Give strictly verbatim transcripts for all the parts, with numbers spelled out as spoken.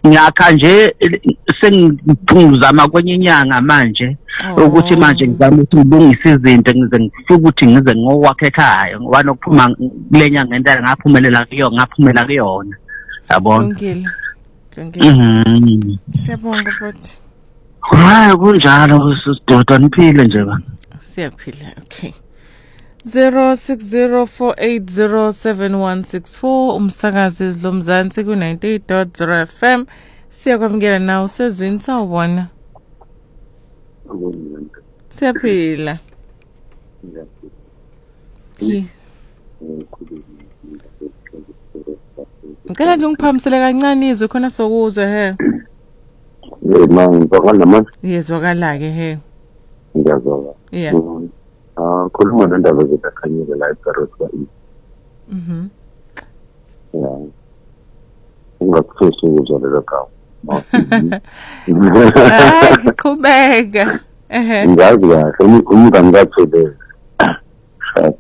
ngiyakha nje sengizama kwenye inyanga manje ukuthi manje ngizama ukuthi ngilungise izinto ngize ngifike ukuthi ngize ngokwakhe ekhaya ngoba nokuphuma kule nyanga entana ngaphumelela kuyo ngaphumela kuyona yabona Ngile ngile Siyabonga futhi hayi kunjalo sidoda niphile nje bana Siyaphila okay zero six zero four eight zero seven one six four umsakazi Zlomzansi ku ninety-eight point zero F M siyakwamukela nawe sezwini sawubona Siyaphila Ngicela nje ungiphamisele kancane izwe khona sokuzwe he Eh manje ngizokhala manje Yezwakala ke he Ngiyazwakala Yeah Ah khuluma nendaba ezidakhanyile la eGarotwa East Mhm Yeah Ungakuthosi ukuzwa lelo gama Qhubeka ehe Ngiyazi kahle umngani kaThebe Shaka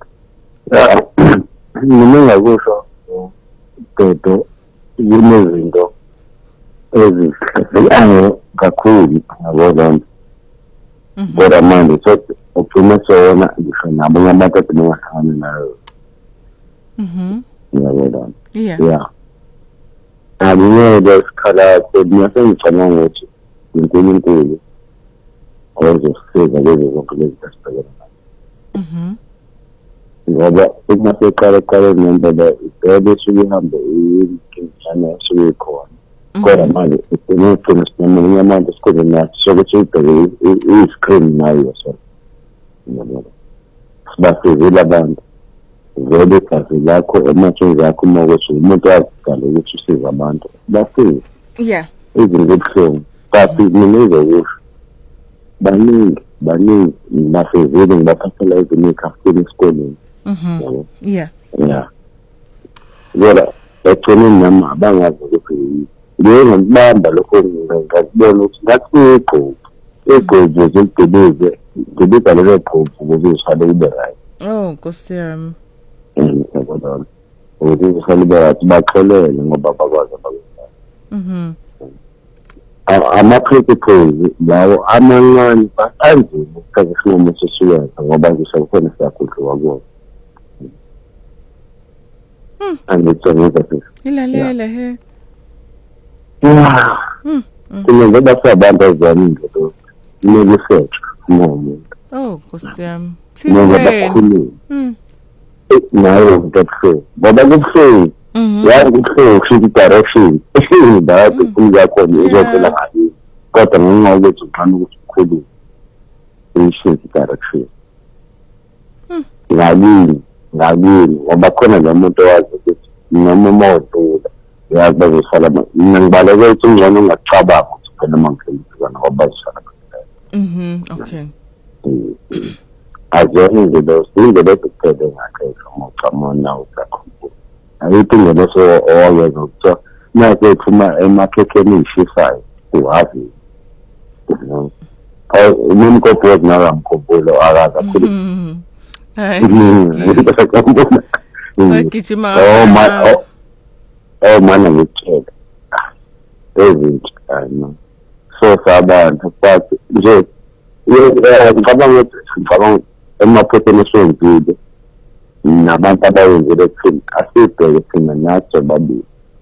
mina ngakusho Toto yinezinto ezihlangene kakhulu yabona kodwa manje sothi uphuma sona ngisho nabo abantu abangahlangana nayo Mhm yabona Yeah yeah Angiyeke sikhala kodwa ngicabanga ukuthi uNkulunkulu ozosiza lezi zonke lezi zasibhekene nazo Mhm ngoba uma seqala qala nendaba ibhebe sihambe ikinjana esikhona kodwa manje uqinile sinamanye amanje sikhona nathi sokuthi ubheke i-screen nayo so yabona sibasizile abantu vele kazi lakho ematheni zakho uma ukuthi umuntu azigale ukuthi usize abantu basize Yeah izinto ebuhlungu but mina ngizokusho baningi baningi basizile ngibaphathela izinto ekhafini esikoleni Mhm Yeah yeah Ngoba ekugcineni nami abangazi ukuthi ngeke ngibamba lokho ngakubona ukuthi ngathi igqobo igqobo zezidebeze ngibika lelo gqobo ukuze ushade ube right Oh Nkosi yami ngiyabona ukuthi ushade ube right baxolele ngoba bakwazi abakwenzayo Mhm ama-principles lawo amancane basanzima ukuthatha isinqumo sesiwenza ngoba ngisho khona siyakudliwa kuwo angicabanga ukuthi Ilalele he yeah Kuna ngoba sabantu azami nje kumele search umuntu Oh Nkosi yami ngoba bakhulu Mm nayo ngikho ngoba kubuhlungu Mhm yazi kubuhlungu kushintsha direction bathi kuyakho ngizophela ngayo kodwa ngenxa yokuthi uqala ukuthi ukhulu uyishintsha direction ngabili ngabili ngoba khona nomuntu owazi ukuthi noma umoto yazi bazosala mina ngibaleke ukuthi ungcono ungacabanga ukuthi phela mangikuzana ngoba bazosala Mhm okay azona ngido singede ukuphela ngakhe ngocamona ukakho ayikho ngelo so owayenza ukuthi nathi ethuma emakhekheni ishisayo uhazi aw nomkopho nakamkhopolo akaza kakhulu Hayi Ngigijima Oh my oh oh mana ngitshela ezinto ayino so sabantu but nje ngicabanga ukuthi ngicabanga emaphepheni esenzile nabantu abayenzile thina asibheke thina nathi babili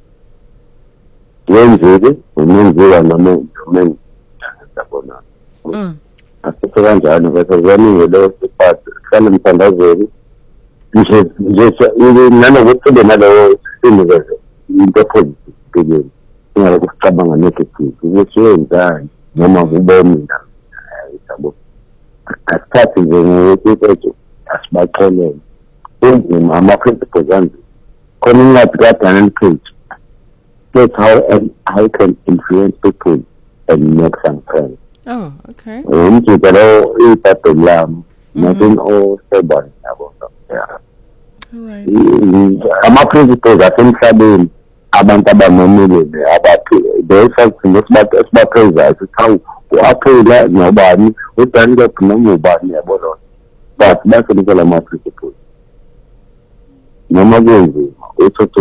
yenzile umenziwa noma noma ngiyabona Mm asifika kanjalo bese zaningi lo siphathe kufanele mthandazeli nje nje nanokuthi benalo sinikezwe into positive kuyena ingalokucabanga negative ukuthi wenzani noma kube mina yabo asithathe nje ngokuthi asibaxolele enzima ama-principles anzi khona incwadi kaDaniel Page that's how how can influence people and make some friends. Oh okay Umuntu lo iBhayibheli lami nothing o seven yabo yeah Alright ama-principles asemhlabeni abantu abamamile abathi besathi nesibathi esibaphezulu sithi hawu uaphela nobani uDaniel noma ubani yabo lo but basebenzela ama-principles noma kwenziwa uthathe